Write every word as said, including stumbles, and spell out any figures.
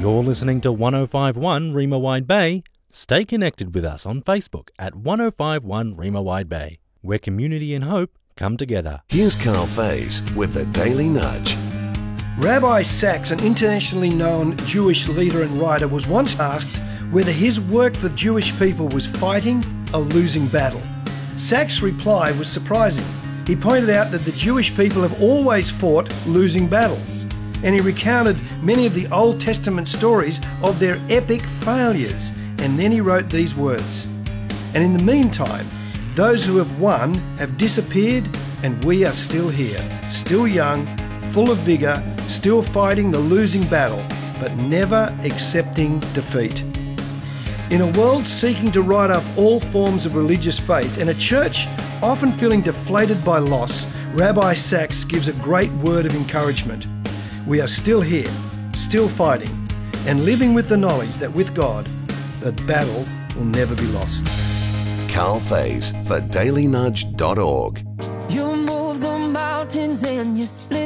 You're listening to one oh five point one Rima Wide Bay. Stay connected with us on Facebook at one oh five point one Rima Wide Bay, where community and hope come together. Here's Carl Faze with the Daily Nudge. Rabbi Sacks, an internationally known Jewish leader and writer, was once asked whether his work for Jewish people was fighting a losing battle. Sacks' reply was surprising. He pointed out that the Jewish people have always fought losing battles, and he recounted many of the Old Testament stories of their epic failures, and then he wrote these words: "And in the meantime, those who have won have disappeared, and we are still here, still young, full of vigour, still fighting the losing battle, but never accepting defeat." In a world seeking to write off all forms of religious faith, and a church often feeling deflated by loss, Rabbi Sacks gives a great word of encouragement. We are still here, still fighting, and living with the knowledge that with God, the battle will never be lost. Carl Faze for daily nudge dot org. You move the mountains and you split